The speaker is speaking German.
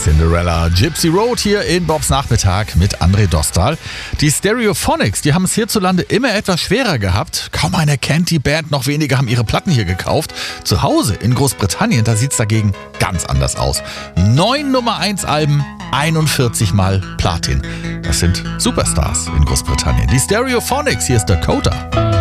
Cinderella, Gypsy Road hier in Bobs Nachmittag mit André Dostal. Die Stereophonics, die haben es hierzulande immer etwas schwerer gehabt. Kaum einer kennt die Band, noch weniger haben ihre Platten hier gekauft. Zu Hause in Großbritannien, da sieht es dagegen ganz anders aus. 9 Nummer-1-Alben, 41 Mal Platin. Das sind Superstars in Großbritannien. Die Stereophonics, hier ist Dakota.